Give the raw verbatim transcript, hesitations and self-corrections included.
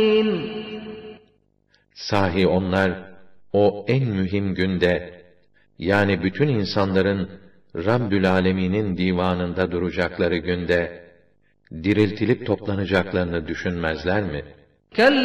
Sahi onlar, o en mühim günde, yani bütün insanların Rabbül Alemin'in divanında duracakları günde, diriltilip toplanacaklarını düşünmezler mi?